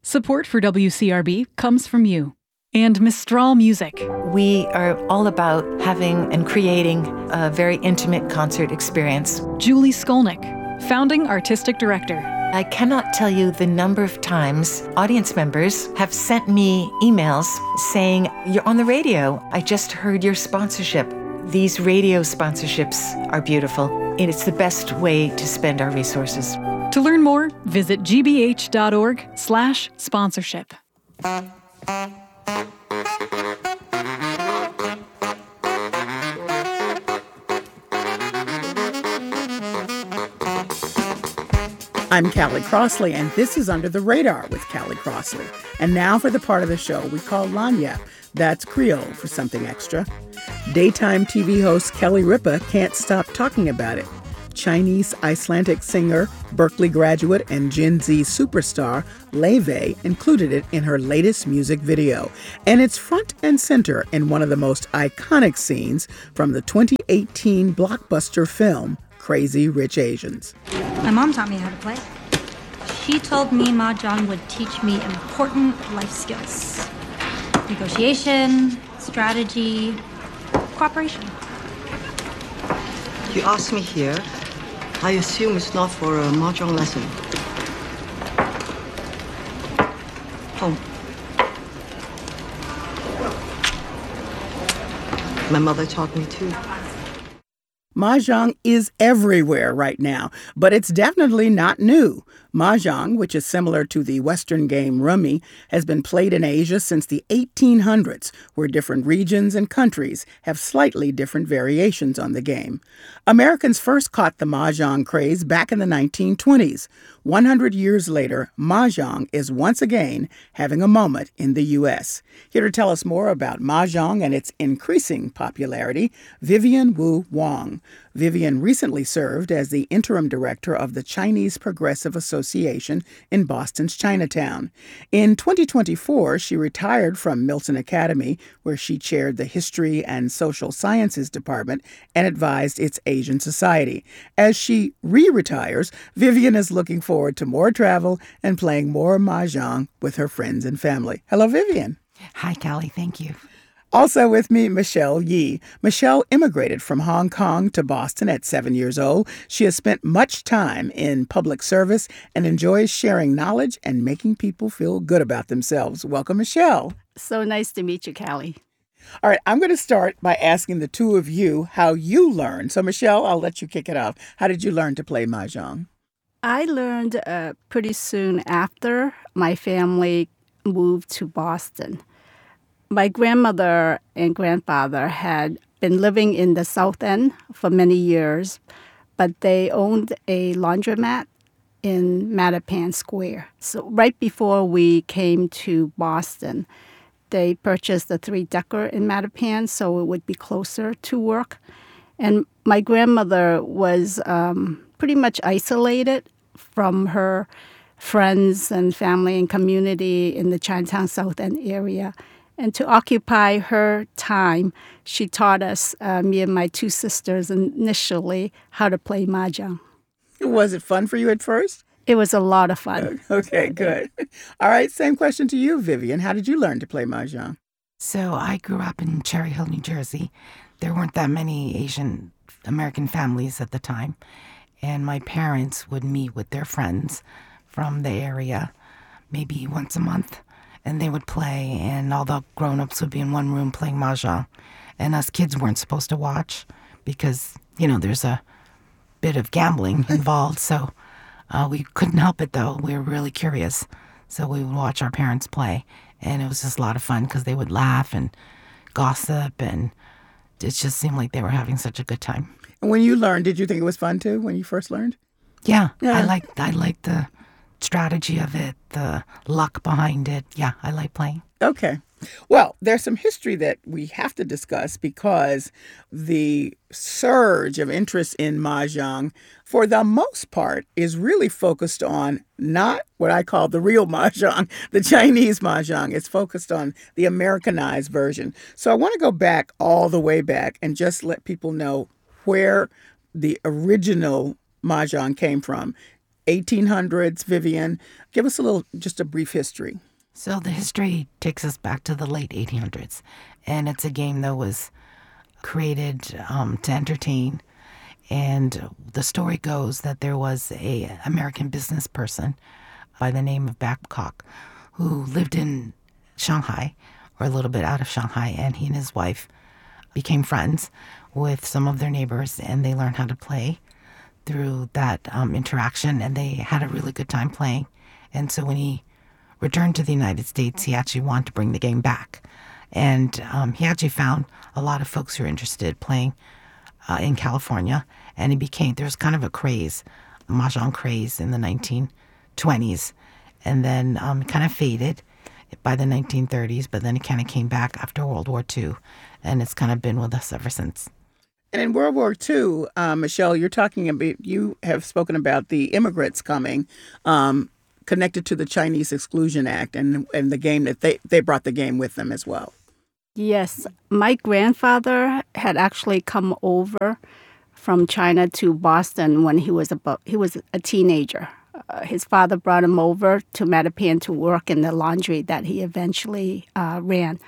Support for WCRB comes from you and Mistral Music. We are all about having and creating a very intimate concert experience. Julie Skolnick, founding artistic director. I cannot tell you the number of times audience members have sent me emails saying, "You're on the radio. I just heard your sponsorship." These radio sponsorships are beautiful, and it's the best way to spend our resources. To learn more, visit gbh.org/sponsorship. I'm Callie Crossley, and this is Under the Radar with Callie Crossley. And now for the part of the show we call Lagniappe. That's Creole for something extra. Daytime TV host Kelly Ripa can't stop talking about it. Chinese Icelandic singer, Berkeley graduate, and Gen Z superstar Laufey included it in her latest music video. And it's front and center in one of the most iconic scenes from the 2018 blockbuster film, Crazy Rich Asians. My mom taught me how to play. She told me Mahjong would teach me important life skills. Negotiation, strategy, cooperation. You asked me here. I assume it's not for a Mahjong lesson. Home. My mother taught me too. Mahjong is everywhere right now, but it's definitely not new. Mahjong, which is similar to the Western game Rummy, has been played in Asia since the 1800s, where different regions and countries have slightly different variations on the game. Americans first caught the Mahjong craze back in the 1920s. 100 years later, Mahjong is once again having a moment in the U.S. Here to tell us more about Mahjong and its increasing popularity, Vivian Wu Wong. Vivian recently served as the interim director of the Chinese Progressive Association in Boston's Chinatown. In 2024, she retired from Milton Academy, where she chaired the History and Social Sciences Department and advised its Asian Society. As she re-retires, Vivian is looking forward to more travel and playing more Mahjong with her friends and family. Hello, Vivian. Hi, Callie. Thank you. Also with me, Michelle Yi. Michelle immigrated from Hong Kong to Boston at 7 years old. She has spent much time in public service and enjoys sharing knowledge and making people feel good about themselves. Welcome, Michelle. So nice to meet you, Callie. All right, I'm going to start by asking the two of you how you learned. So, Michelle, I'll let you kick it off. How did you learn to play Mahjong? I learned pretty soon after my family moved to Boston. My grandmother and grandfather had been living in the South End for many years, but they owned a laundromat in Mattapan Square. So right before we came to Boston, they purchased a three-decker in Mattapan so it would be closer to work. And my grandmother was pretty much isolated from her friends and family and community in the Chinatown South End area. And to occupy her time, she taught us, me and my two sisters initially, how to play Mahjong. Was it fun for you at first? It was a lot of fun. Okay, good. All right, same question to you, Vivian. How did you learn to play Mahjong? So I grew up in Cherry Hill, New Jersey. There weren't that many Asian American families at the time. And my parents would meet with their friends from the area maybe once a month. And they would play, and all the grown-ups would be in one room playing Mahjong. And us kids weren't supposed to watch because, there's a bit of gambling involved. So we couldn't help it, though. We were really curious. So we would watch our parents play. And it was just a lot of fun because they would laugh and gossip. And it just seemed like they were having such a good time. And when you learned, did you think it was fun, too, when you first learned? Yeah. I liked the strategy of it, the luck behind it. Yeah, I like playing. Okay. Well, there's some history that we have to discuss because the surge of interest in Mahjong, for the most part, is really focused on not what I call the real Mahjong, the Chinese Mahjong. It's focused on the Americanized version. So I want to go back all the way back and just let people know where the original Mahjong came from. 1800s, Vivian. Give us just a brief history. So the history takes us back to the late 1800s, and it's a game that was created to entertain. And the story goes that there was a American business person by the name of Babcock who lived in Shanghai, or a little bit out of Shanghai, and he and his wife became friends with some of their neighbors, and they learned how to play through that interaction, and they had a really good time playing. And so when he returned to the United States, he actually wanted to bring the game back. And he actually found a lot of folks who were interested playing in California, and there was kind of a craze, Mahjong craze in the 1920s, and then it kind of faded by the 1930s, but then it kind of came back after World War II, and it's kind of been with us ever since. And in World War II, Michelle, you have spoken about the immigrants coming, connected to the Chinese Exclusion Act and the game that they brought the game with them as well. Yes, my grandfather had actually come over from China to Boston when he was a teenager. His father brought him over to Mattapan to work in the laundry that he eventually ran.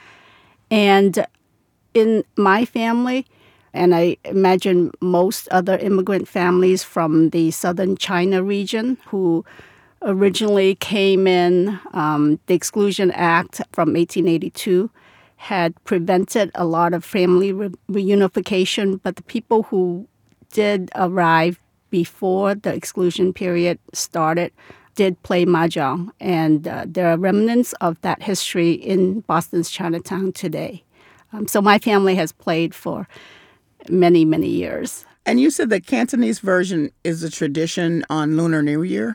And in my family, and I imagine most other immigrant families from the southern China region who originally came in, the Exclusion Act from 1882 had prevented a lot of family reunification, but the people who did arrive before the exclusion period started did play Mahjong, and there are remnants of that history in Boston's Chinatown today. So my family has played for many, many years. And you said the Cantonese version is a tradition on Lunar New Year?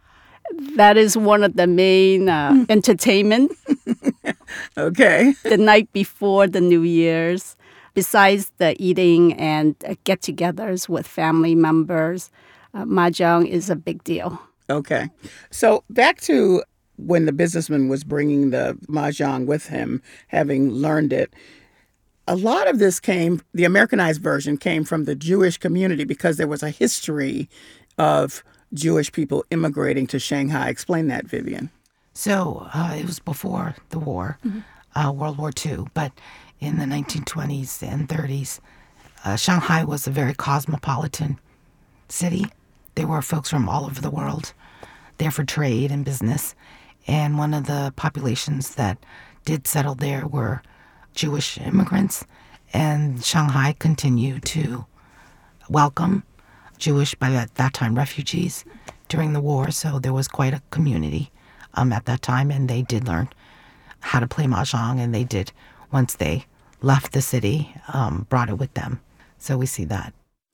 That is one of the main entertainment. Okay. The night before the New Year's, besides the eating and get-togethers with family members, Mahjong is a big deal. Okay. So back to when the businessman was bringing the Mahjong with him, having learned it, a lot of this the Americanized version came from the Jewish community because there was a history of Jewish people immigrating to Shanghai. Explain that, Vivian. So it was before the war, World War II, but in the 1920s and 30s, Shanghai was a very cosmopolitan city. There were folks from all over the world there for trade and business, and one of the populations that did settle there were Jewish immigrants, and Shanghai continued to welcome Jewish, by that time, refugees during the war. So there was quite a community at that time, and they did learn how to play Mahjong, and they did, once they left the city, brought it with them. So we see that.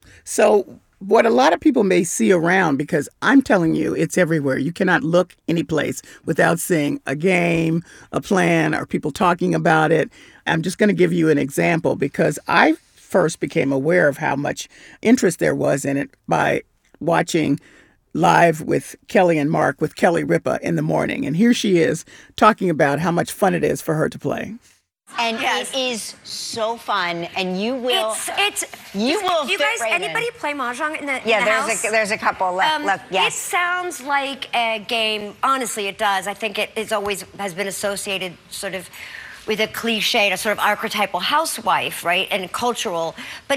So what a lot of people may see around, because I'm telling you, it's everywhere. You cannot look any place without seeing a game, a plan, or people talking about it. I'm just going to give you an example, because I first became aware of how much interest there was in it by watching Live with Kelly and Mark with Kelly Ripa in the morning. And here she is talking about how much fun it is for her to play. And it is so fun, and you will. You will. Do you guys? Anybody play Mahjong in the house? There's a couple. Look, yes. It sounds like a game. Honestly, it does. I think it always has been associated sort of with a cliche, a sort of archetypal housewife, right, and cultural. But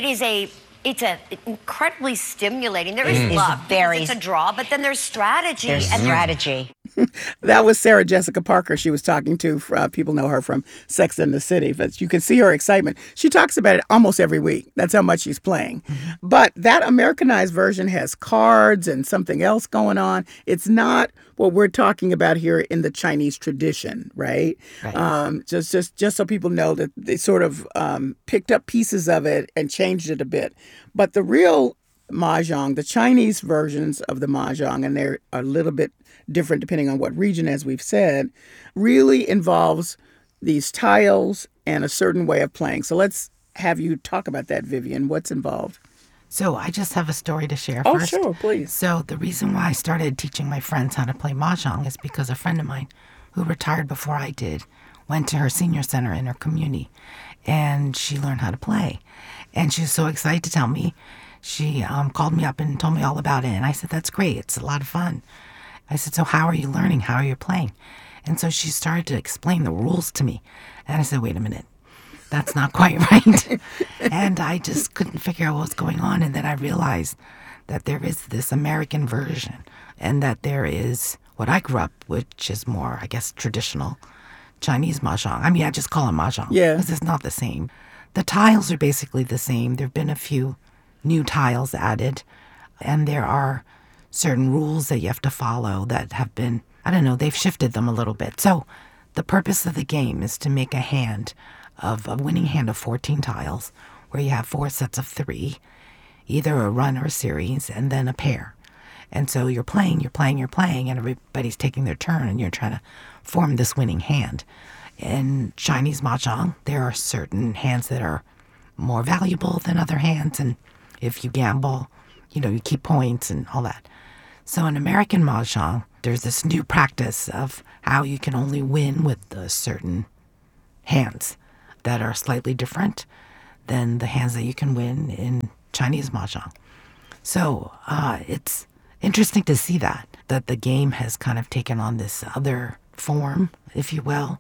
it's incredibly stimulating. There is luck. It's a draw, but then there's strategy. There's strategy. That was Sarah Jessica Parker she was talking to. People know her from Sex and the City, but you can see her excitement. She talks about it almost every week. That's how much she's playing. Mm-hmm. But that Americanized version has cards and something else going on. It's not what we're talking about here in the Chinese tradition, right? Just so people know that they sort of picked up pieces of it and changed it a bit. But the real Mahjong, the Chinese versions of the Mahjong, and they're a little bit different depending on what region, as we've said, really involves these tiles and a certain way of playing. So let's have you talk about that, Vivian. What's involved? So I just have a story to share Oh, first. sure, please. So the reason why I started teaching my friends how to play Mahjong is because a friend of mine who retired before I did went to her senior center in her community, and she learned how to play. And she was so excited to tell me she called me up and told me all about it. And I said, that's great. It's a lot of fun. I said, so how are you learning? How are you playing? And so she started to explain the rules to me. And I said, wait a minute. That's not quite right. And I just couldn't figure out what was going on. And then I realized that there is this American version and that there is what I grew up, which is more, I guess, traditional Chinese mahjong. I mean, I just call it mahjong because it's not the same. The tiles are basically the same. There have been a few new tiles added, and there are certain rules that you have to follow that have been, I don't know, they've shifted them a little bit. So the purpose of the game is to make a winning hand of 14 tiles, where you have 4 sets of 3, either a run or a series, and then a pair. And so you're playing, and everybody's taking their turn, and you're trying to form this winning hand. In Chinese mahjong, there are certain hands that are more valuable than other hands, and if you gamble, you keep points and all that. So in American mahjong, there's this new practice of how you can only win with the certain hands that are slightly different than the hands that you can win in Chinese mahjong. So it's interesting to see that the game has kind of taken on this other form, if you will,